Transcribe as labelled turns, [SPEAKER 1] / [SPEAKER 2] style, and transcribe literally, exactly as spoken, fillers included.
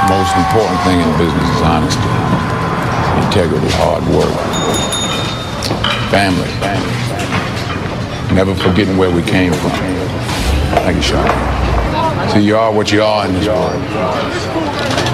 [SPEAKER 1] Most important thing in business is honesty, integrity, hard work, family, never forgetting where we came from. Thank you, Sean. So you are what you are in this world.